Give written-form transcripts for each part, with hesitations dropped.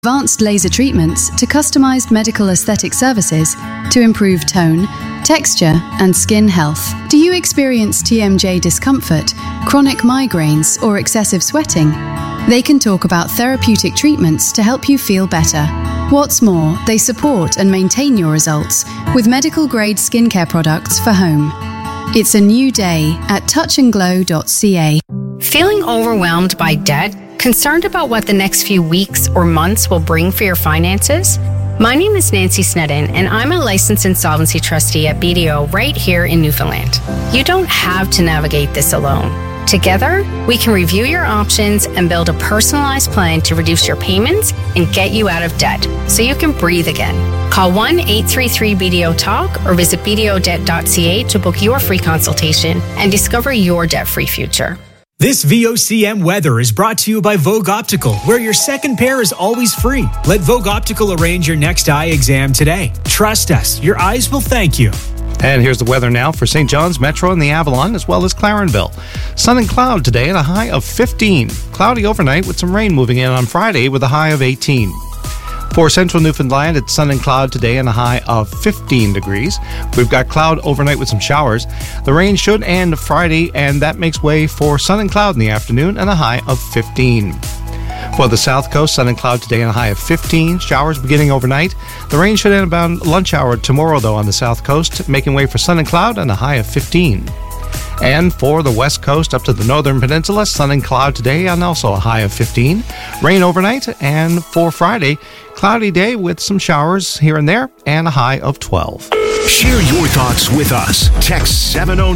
Advanced laser treatments to customized medical aesthetic services to improve tone, texture, and skin health. Do you experience TMJ discomfort, chronic migraines, or excessive sweating? They can talk about therapeutic treatments to help you feel better. What's more, they support and maintain your results with medical-grade skincare products for home. It's a new day at touchandglow.ca. Feeling overwhelmed by debt? Concerned about what the next few weeks or months will bring for your finances? My name is Nancy Snedden, and I'm a licensed insolvency trustee at BDO right here in Newfoundland. You don't have to navigate this alone. Together, we can review your options and build a personalized plan to reduce your payments and get you out of debt so you can breathe again. Call 1-833-BDO-TALK or visit bdodebt.ca to book your free consultation and discover your debt-free future. This VOCM weather is brought to you by Vogue Optical, where your second pair is always free. Let Vogue Optical arrange your next eye exam today. Trust us, your eyes will thank you. And here's the weather now for St. John's Metro and the Avalon, as well as Clarenville. Sun and cloud today and a high of 15. Cloudy overnight with some rain moving in on Friday with a high of 18. For central Newfoundland, it's sun and cloud today and a high of 15 degrees. We've got cloud overnight with some showers. The rain should end Friday, and that makes way for sun and cloud in the afternoon and a high of 15. For the south coast, sun and cloud today and a high of 15. Showers beginning overnight. The rain should end about lunch hour tomorrow, though, on the south coast, making way for sun and cloud and a high of 15. And for the west coast up to the northern peninsula, sun and cloud today and also a high of 15. Rain overnight, and for Friday, cloudy day with some showers here and there and a high of 12. Share your thoughts with us. Text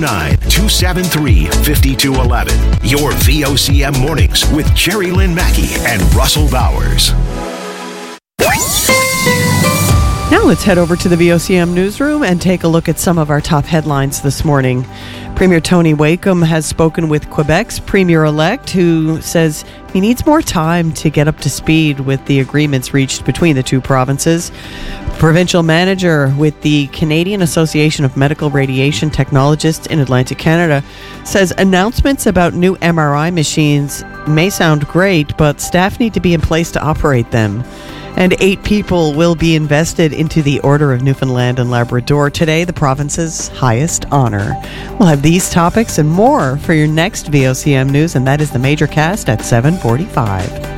709-273-5211. Your VOCM mornings with Jerry Lynn Mackey and Russell Bowers. Now let's head over to the VOCM newsroom and take a look at some of our top headlines this morning. Premier Tony Wakeham has spoken with Quebec's Premier-elect, who says he needs more time to get up to speed with the agreements reached between the two provinces. Provincial manager with the Canadian Association of Medical Radiation Technologists in Atlantic Canada says announcements about new MRI machines may sound great, but staff need to be in place to operate them. And 8 people will be invested into the Order of Newfoundland and Labrador today, the province's highest honor. We'll have these topics and more for your next VOCM news, and that is the Major Cast at 7:45.